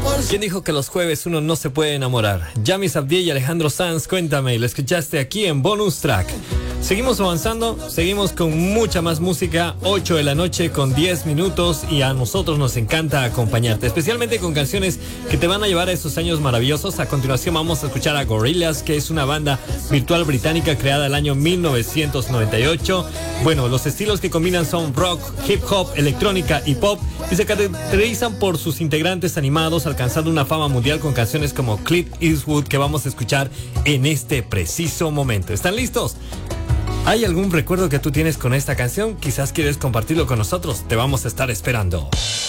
¿Quién dijo que los jueves uno no se puede enamorar? Yamis Abdiel y Alejandro Sanz, cuéntame, lo escuchaste aquí en Bonus Track. Seguimos avanzando, seguimos con mucha más música, 8 de la noche con 10 minutos y a nosotros nos encanta acompañarte, especialmente con canciones que te van a llevar a esos años maravillosos. A continuación vamos a escuchar a Gorillaz, que es una banda virtual británica creada el año 1998. Bueno, los estilos que combinan son rock, hip hop, electrónica y pop y se caracterizan por sus integrantes animados, alcanzando una fama mundial con canciones como Clint Eastwood, que vamos a escuchar en este preciso momento. ¿Están listos? ¿Hay algún recuerdo que tú tienes con esta canción? Quizás quieres compartirlo con nosotros. Te vamos a estar esperando.